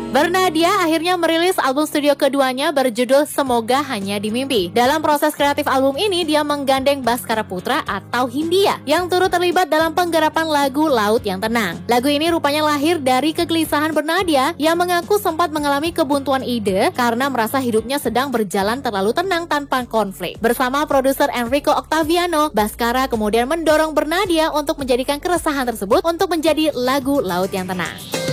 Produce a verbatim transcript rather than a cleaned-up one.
Bernadia akhirnya merilis album studio keduanya berjudul Semoga Hanya di Mimpi. Dalam proses kreatif album ini, dia menggandeng Bhaskara Putra atau Hindia yang turut terlibat dalam penggarapan lagu Laut Yang Tenang. Lagu ini rupanya lahir dari kegelisahan Bernadia yang mengaku sempat mengalami kebuntuan ide karena merasa hidupnya sedang berjalan terlalu tenang tanpa konflik. Bersama produser Enrico Octaviano, Bhaskara kemudian mendorong Bernadia untuk menjadikan keresahan tersebut untuk menjadi lagu Laut Yang Tenang.